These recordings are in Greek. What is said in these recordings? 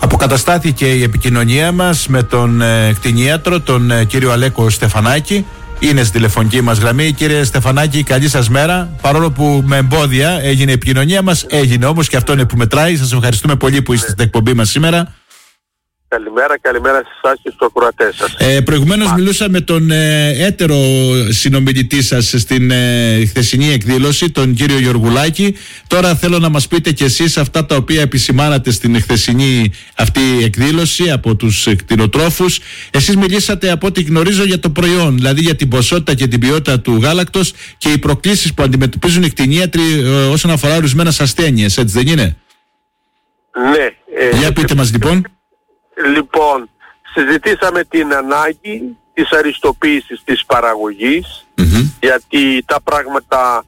Αποκαταστάθηκε η επικοινωνία μας με τον κτηνίατρο, τον κύριο Αλέκο Στεφανάκη. Είναι στη τηλεφωνική μας γραμμή. Κύριε Στεφανάκη, καλή σας μέρα. Παρόλο που με εμπόδια έγινε η επικοινωνία μας, έγινε όμως και αυτό είναι που μετράει. Σας ευχαριστούμε πολύ που είστε στην εκπομπή μας σήμερα. Καλημέρα σε εσάς και στους ακροατές σας. Προηγουμένως μιλούσα με τον έτερο συνομιλητή σας στην χθεσινή εκδήλωση, τον κύριο Γεωργουλάκη. Τώρα θέλω να μας πείτε κι εσείς αυτά τα οποία επισημάνατε στην χθεσινή αυτή εκδήλωση από τους κτηνοτρόφους. Εσείς μιλήσατε, από ό,τι γνωρίζω, για το προϊόν, δηλαδή για την ποσότητα και την ποιότητα του γάλακτος και οι προκλήσεις που αντιμετωπίζουν οι κτηνίατροι όσον αφορά ορισμένες ασθένειες, έτσι δεν είναι? Ναι. Για πείτε μας λοιπόν. Λοιπόν, συζητήσαμε την ανάγκη της αριστοποίησης της παραγωγής, γιατί τα πράγματα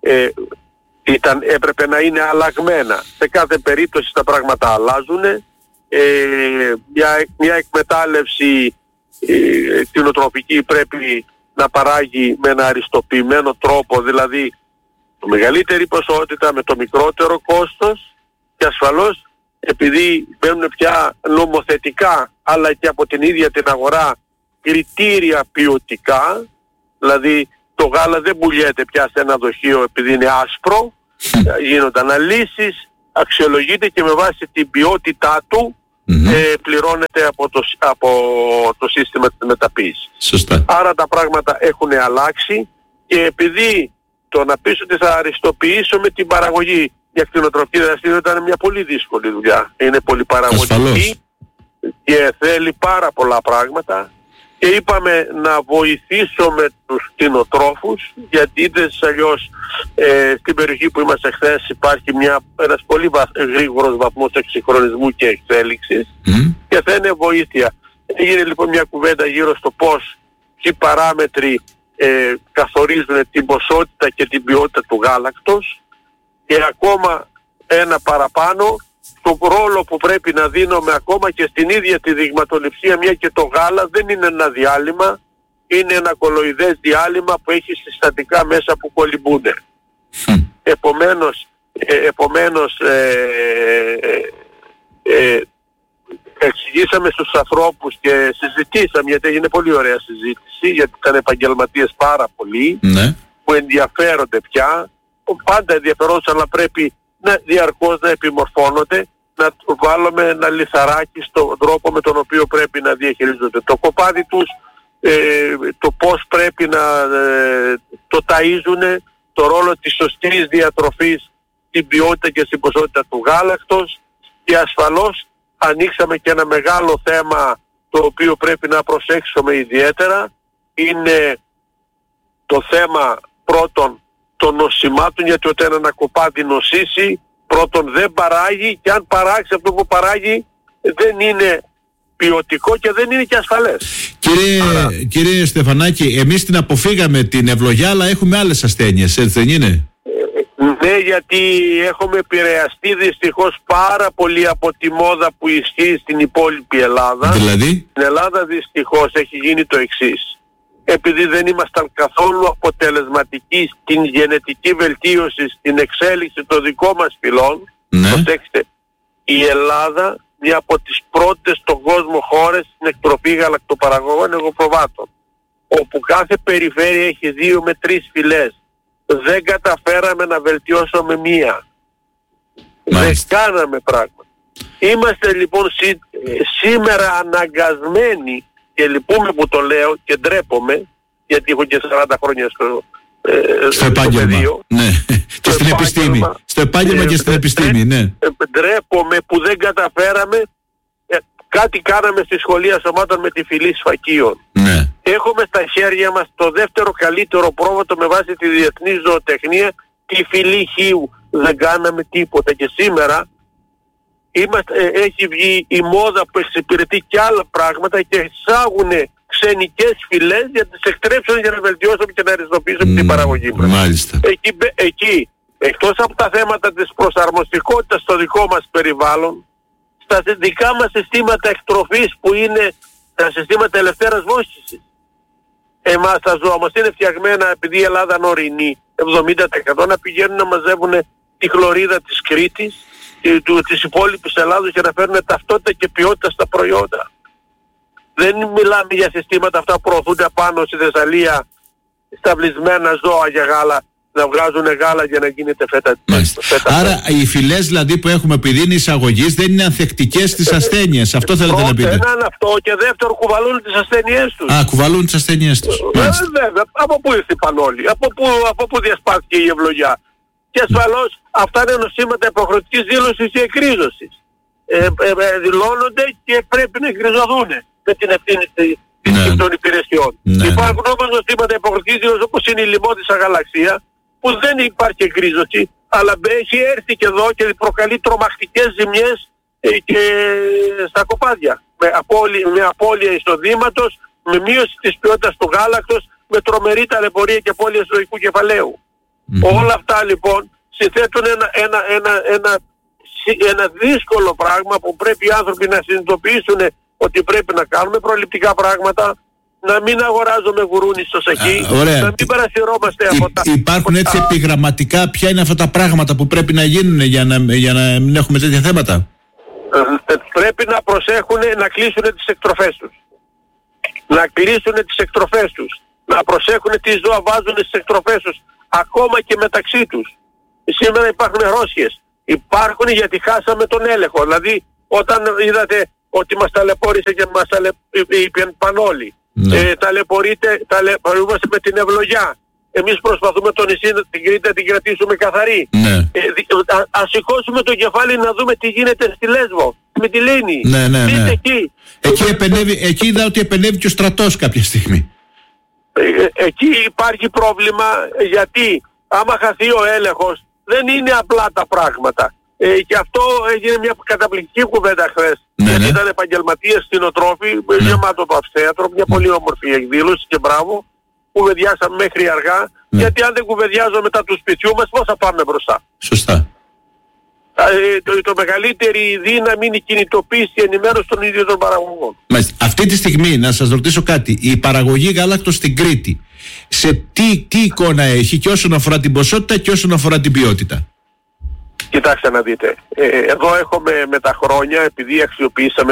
έπρεπε να είναι αλλαγμένα. Σε κάθε περίπτωση τα πράγματα αλλάζουν. Μια εκμετάλλευση κτηνοτροφική πρέπει να παράγει με ένα αριστοποιημένο τρόπο, δηλαδή το μεγαλύτερη ποσότητα με το μικρότερο κόστος, και ασφαλώς επειδή μπαίνουν πια νομοθετικά αλλά και από την ίδια την αγορά κριτήρια ποιοτικά, δηλαδή το γάλα δεν πουλιέται πια σε ένα δοχείο επειδή είναι άσπρο, γίνονται αναλύσεις, αξιολογείται και με βάση την ποιότητά του πληρώνεται από το σύστημα της μεταποίησης. Σωστά. Άρα τα πράγματα έχουν αλλάξει, και επειδή το να πεις ότι θα αριστοποιήσω με την παραγωγή, η κτηνοτροφική δραστηριότητα είναι μια πολύ δύσκολη δουλειά. Είναι πολύ παραγωγική και θέλει πάρα πολλά πράγματα, και είπαμε να βοηθήσουμε τους κτηνοτρόφους, γιατί είδες αλλιώς στην περιοχή που είμαστε χθες υπάρχει ένας πολύ γρήγορος βαθμός εξυγχρονισμού και εξέλιξης και θα είναι βοήθεια. Έγινε λοιπόν μια κουβέντα γύρω στο πώς οι παράμετροι καθορίζουν την ποσότητα και την ποιότητα του γάλακτος, και ακόμα ένα παραπάνω τον ρόλο που πρέπει να δίνουμε ακόμα και στην ίδια τη δειγματοληψία, μια και το γάλα δεν είναι ένα διάλειμμα, είναι ένα κολοειδές διάλειμμα που έχει συστατικά μέσα που κολυμπούνε. Επομένως εξηγήσαμε στους ανθρώπους και συζητήσαμε, γιατί έγινε πολύ ωραία συζήτηση, γιατί ήταν επαγγελματίες πάρα πολλοί που ενδιαφέρονται πια, πάντα ενδιαφερόντουσαν, αλλά πρέπει διαρκώς να επιμορφώνονται, να βάλουμε ένα λιθαράκι στον τρόπο με τον οποίο πρέπει να διαχειρίζονται το κοπάδι τους, το πώς πρέπει να το ταΐζουν, το ρόλο της σωστής διατροφής, την ποιότητα και στην ποσότητα του γάλακτος, και ασφαλώς ανοίξαμε και ένα μεγάλο θέμα το οποίο πρέπει να προσέξουμε ιδιαίτερα, είναι το θέμα πρώτον των νοσημάτων, γιατί όταν ένα κοπάδι νοσήσει, πρώτον δεν παράγει, και αν παράξει αυτό που παράγει δεν είναι ποιοτικό και δεν είναι και ασφαλές. Κύριε Στεφανάκη, εμείς την αποφύγαμε την ευλογιά, αλλά έχουμε άλλες ασθένειες, έτσι δεν είναι? Ναι, γιατί έχουμε επηρεαστεί δυστυχώς πάρα πολύ από τη μόδα που ισχύει στην υπόλοιπη Ελλάδα. Δηλαδή? Στην Ελλάδα δυστυχώς έχει γίνει το εξής. Επειδή δεν ήμασταν καθόλου αποτελεσματικοί στην γενετική βελτίωση, στην εξέλιξη των δικών μας φυλών, προσέξτε, η Ελλάδα, μια από τις πρώτες στον κόσμο χώρες στην εκτροφή γαλακτοπαραγωγών εγωπροβάτων, όπου κάθε περιφέρεια έχει 2 με 3 φυλές. Δεν καταφέραμε να βελτιώσουμε μία. Δεν κάναμε πράγμα. Είμαστε λοιπόν σήμερα αναγκασμένοι, και λυπούμε που το λέω και ντρέπομαι, γιατί έχω και 40 χρόνια στο επάγγελμα. Ναι. Και στην επιστήμη. Στο επάγγελμα και στην επιστήμη, ναι. Ντρέπομαι που δεν καταφέραμε. Κάτι κάναμε στη σχολεία σωμάτων με τη φυλή σφακίων. Ναι. Έχουμε στα χέρια μας το δεύτερο καλύτερο πρόβατο με βάση τη διεθνή ζωοτεχνία, τη φυλή χείου. Δεν κάναμε τίποτα, και σήμερα έχει βγει η μόδα που εξυπηρετεί και άλλα πράγματα και εισάγουν ξενικές φυλές για τις εκτρέψουν, για να βελτιώσουμε και να αριστοποιήσουμε την παραγωγή μας. Μάλιστα. Εκεί, εκτός από τα θέματα της προσαρμοστικότητας στο δικό μας περιβάλλον, στα δικά μας συστήματα εκτροφής που είναι τα συστήματα ελευθέρας βόσκησης. Εμάς τα ζώα μας είναι φτιαγμένα, επειδή η Ελλάδα είναι ορεινή, 70% να πηγαίνουν να μαζεύουν τη χλωρίδα της Κρήτης της υπόλοιπης Ελλάδος για να φέρουν ταυτότητα και ποιότητα στα προϊόντα. Δεν μιλάμε για συστήματα αυτά που προωθούνται απάνω στη Θεσσαλία, σταυλισμένα ζώα για γάλα, να βγάζουν γάλα για να γίνεται φέτα. Άρα οι φυλές δηλαδή που έχουμε επειδή είναι εισαγωγής δεν είναι ανθεκτικές στις ασθένειες. Αυτό θέλετε να πείτε? Έναν αυτό και δεύτερο κουβαλούν τις ασθένειές τους. Κουβαλούν τις ασθένειές τους. Βέβαια. Από πού ήρθε η πανόλη, από πού διασπάθηκε η ευλογιά. Και ασφαλώς αυτά είναι νοσήματα υποχρεωτικής δήλωσης ή εκρίζωσης. Δηλώνονται και πρέπει να εκκριζωθούν με την ευθύνη των υπηρεσιών. Υπάρχουν όμως νοσήματα υποχρεωτικής δήλωσης όπως είναι η λιμώδης αγαλαξία, που δεν υπάρχει εκρίζωση, αλλά έχει έρθει και εδώ και προκαλεί τρομακτικές ζημιές και στα κοπάδια. Με απώλεια εισοδήματος, με μείωση της ποιότητας του γάλακτος, με τρομερή ταλαιπωρία και απώλεια ζωικού κεφαλαίου. Όλα αυτά λοιπόν συνθέτουν ένα δύσκολο πράγμα που πρέπει οι άνθρωποι να συνειδητοποιήσουν ότι πρέπει να κάνουμε προληπτικά πράγματα, να μην αγοράζουμε γουρούνι στο σακί, να μην παρασυρώμαστε από τα... Υπάρχουν έτσι επιγραμματικά ποια είναι αυτά τα πράγματα που πρέπει να γίνουν για να μην έχουμε τέτοια θέματα? Πρέπει να προσέχουν να κλείσουν τις εκτροφές τους. Να κλείσουν τις εκτροφές τους. Να προσέχουν τι ζώα βάζουν στις εκτροφές τους. Ακόμα και μεταξύ τους. Σήμερα υπάρχουν ρώσιες. Υπάρχουν γιατί χάσαμε τον έλεγχο. Δηλαδή όταν είδατε ότι μας ταλαιπώρησε και μας είπε πανόλη. Ταλαιπωρούμαστε με την ευλογιά. Εμείς προσπαθούμε το νησί, την Κρήτη να την κρατήσουμε καθαρή. Ας σηκώσουμε το κεφάλι να δούμε τι γίνεται στη Λέσβο, με τη Λίνη. Εκεί είδα ότι επενεύει και ο στρατός κάποια στιγμή. Εκεί υπάρχει πρόβλημα γιατί άμα χαθεί ο έλεγχος δεν είναι απλά τα πράγματα. Και αυτό έγινε μια καταπληκτική κουβέντα χθες. Γιατί ήταν επαγγελματίες κτηνοτρόφοι, γεμάτο το αυσέατρο, μια πολύ όμορφη εκδήλωση και μπράβο. Κουβεντιάσαμε μέχρι αργά, γιατί αν δεν κουβεντιάζω μετά του σπιτιού μας, πώς θα πάμε μπροστά? Σωστά. Το μεγαλύτερη δύναμη είναι η κινητοποίηση και ενημέρωση των ίδιων των παραγωγών. Αυτή τη στιγμή, να σας ρωτήσω κάτι, η παραγωγή γάλακτος στην Κρήτη, σε τι εικόνα έχει και όσον αφορά την ποσότητα και όσον αφορά την ποιότητα? Κοιτάξτε να δείτε, εδώ έχουμε με τα χρόνια, επειδή αξιοποιήσαμε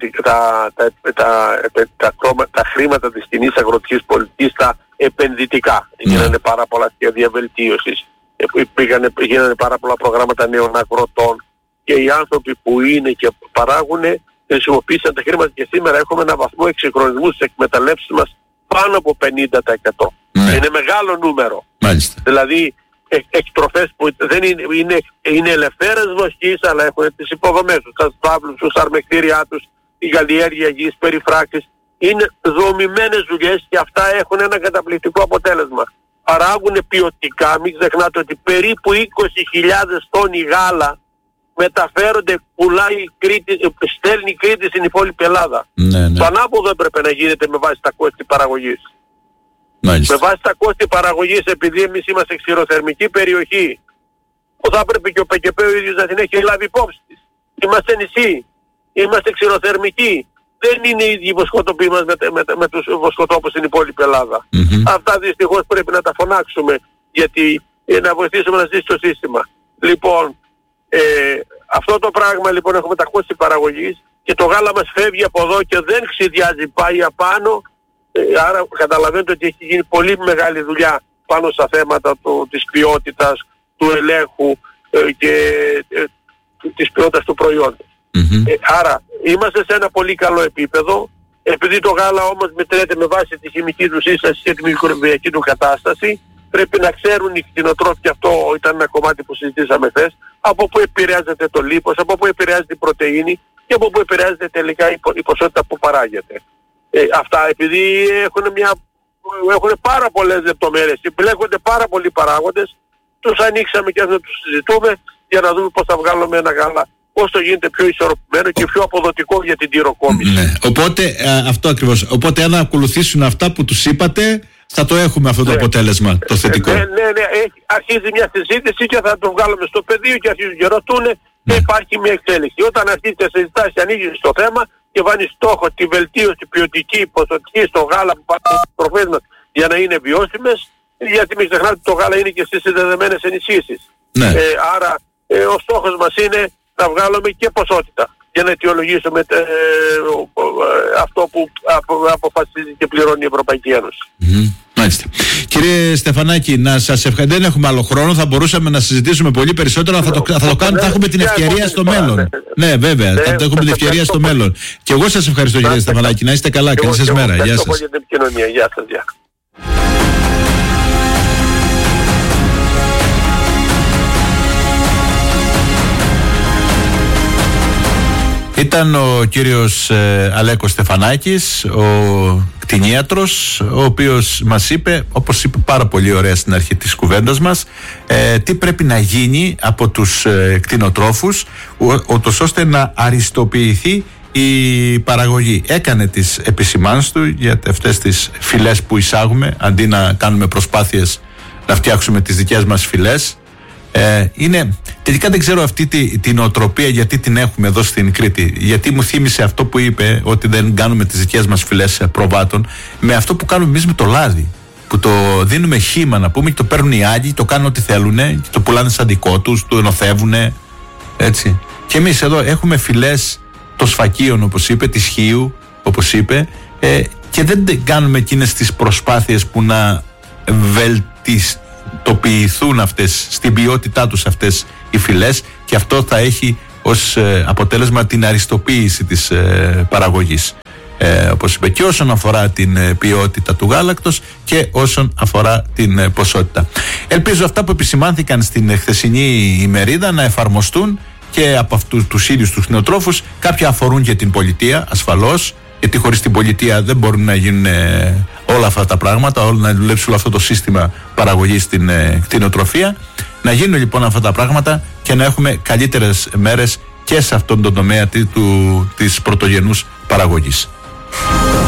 τα χρήματα της κοινής αγροτικής πολιτικής, τα επενδυτικά. Γίνανε πάρα πολλά σχέδια βελτίωσης, γίνανε πάρα πολλά προγράμματα νέων αγροτών και οι άνθρωποι που είναι και παράγουν χρησιμοποίησαν τα χρήματα και σήμερα έχουμε ένα βαθμό εξυγχρονισμού στις εκμεταλλεύσεις μας πάνω από 50%. Είναι μεγάλο νούμερο. Δηλαδή εκτροφές που δεν είναι ελευθέρες βοσκής, αλλά έχουν τις υποδομές τους, τα στάβλους τους, τα αρμεκτήριά τους, η καλλιέργεια γης, περιφράξεις. Είναι δομημένες δουλειές και αυτά έχουν ένα καταπληκτικό αποτέλεσμα. Παράγουν ποιοτικά, μην ξεχνάτε ότι περίπου 20.000 τόνοι γάλα μεταφέρονται, πουλάει η Κρήτη, στέλνει η Κρήτη στην υπόλοιπη Ελλάδα. Το ανάποδο έπρεπε να γίνεται με βάση τα κόστη παραγωγής. Με βάση τα κόστη παραγωγής, επειδή εμείς είμαστε ξηροθερμική περιοχή, που θα έπρεπε και ο ΠΚΠ ο ίδιος να την έχει λάβει υπόψη της. Είμαστε νησί, είμαστε ξηροθερμικοί. Δεν είναι οι ίδιοι βοσκοτόποι μας με τους βοσκοτόπους στην υπόλοιπη Ελλάδα. Αυτά δυστυχώς πρέπει να τα φωνάξουμε, γιατί να βοηθήσουμε να ζήσει το σύστημα. Λοιπόν, αυτό το πράγμα λοιπόν έχουμε τα κόστη παραγωγής και το γάλα μας φεύγει από εδώ και δεν ξυδιάζει, πάει απάνω. Άρα καταλαβαίνετε ότι έχει γίνει πολύ μεγάλη δουλειά πάνω στα θέματα της ποιότητας, του ελέγχου και της ποιότητας του προϊόντος. Άρα είμαστε σε ένα πολύ καλό επίπεδο. Επειδή το γάλα όμως μετρέται με βάση τη χημική του σύσταση και τη μικροβιακή του κατάσταση, πρέπει να ξέρουν οι κτηνοτρόφοι, και αυτό ήταν ένα κομμάτι που συζητήσαμε χθες, από πού επηρεάζεται το λίπος, από πού επηρεάζεται η πρωτεΐνη και από πού επηρεάζεται τελικά η ποσότητα που παράγεται. Αυτά επειδή έχουν πάρα πολλές λεπτομέρειες, επιλέγονται πάρα πολλοί παράγοντες, τους ανοίξαμε και να τους συζητούμε για να δούμε πώς θα βγάλουμε ένα γάλα όσο γίνεται πιο ισορροπημένο και πιο αποδοτικό για την τυροκόμιση. Οπότε αυτό ακριβώς. Οπότε αν ακολουθήσουν αυτά που τους είπατε, θα το έχουμε αυτό το αποτέλεσμα, το θετικό. Αρχίζει μια συζήτηση και θα το βγάλουμε στο πεδίο και αρχίζουν και ρωτούν και υπάρχει μια εξέλιξη. Όταν αρχίζει και συζητάς και ανοίγεις το θέμα και βάνεις στόχο τη βελτίωση ποιοτική, ποσοτική στο γάλα που πάρουν στις τροφές μας για να είναι βιώσιμες, γιατί μην ξεχνάτε ότι το γάλα είναι και στις συνδεδεμένες ενισχύσεις. Άρα ο στόχος μας είναι να βγάλουμε και ποσότητα για να αιτιολογήσουμε αυτό που αποφασίζει και πληρώνει η Ευρωπαϊκή Ένωση. Μάλιστα. Κύριε Στεφανάκη, να σας ευχαριστώ. Δεν έχουμε άλλο χρόνο. Θα μπορούσαμε να συζητήσουμε πολύ περισσότερο. Θα έχουμε την ευκαιρία στο μέλλον. Ναι, βέβαια. Θα έχουμε την ευκαιρία στο μέλλον. Και εγώ σας ευχαριστώ, κύριε Στεφανάκη. Να είστε καλά. Καλή σας μέρα. Γεια σας. Γεια σας. Ήταν ο κύριος Αλέκος Στεφανάκης, ο κτηνίατρος, ο οποίος μας είπε, όπως είπε πάρα πολύ ωραία στην αρχή της κουβέντας μας, τι πρέπει να γίνει από τους κτηνοτρόφους, ούτως ώστε να αριστοποιηθεί η παραγωγή. Έκανε τις επισημάνσεις του για αυτές τις φυλές που εισάγουμε, αντί να κάνουμε προσπάθειες να φτιάξουμε τις δικές μας φυλές. Τελικά δεν ξέρω αυτή την νοοτροπία γιατί την έχουμε εδώ στην Κρήτη. Γιατί μου θύμισε αυτό που είπε, ότι δεν κάνουμε τις δικές μας φυλές προβάτων, με αυτό που κάνουμε εμείς με το λάδι. Που το δίνουμε χύμα, να πούμε, και το παίρνουν οι Άγιοι, το κάνουν ό,τι θέλουν και το πουλάνε σαν δικό τους, το ενοθεύουν. Έτσι. Και εμείς εδώ έχουμε φυλές των σφακίων, όπως είπε, της Χίου, όπως είπε, και δεν κάνουμε εκείνες τις προσπάθειες που να βελτιστοποιηθούν αυτές, στην ποιότητά τους αυτές οι φυλές, και αυτό θα έχει ως αποτέλεσμα την αριστοποίηση της παραγωγής, όπως είπε, και όσον αφορά την ποιότητα του γάλακτος και όσον αφορά την ποσότητα. Ελπίζω αυτά που επισημάνθηκαν στην χθεσινή ημερίδα να εφαρμοστούν και από αυτούς τους ίδιους τους κτηνοτρόφους. Κάποια αφορούν και την πολιτεία, ασφαλώς, γιατί χωρίς την πολιτεία δεν μπορούν να γίνουν όλα αυτά τα πράγματα, να δουλέψει όλο αυτό το σύστημα παραγωγής στην κτηνοτροφία. Να γίνουν λοιπόν αυτά τα πράγματα και να έχουμε καλύτερες μέρες και σε αυτόν τον τομέα της πρωτογενούς παραγωγής.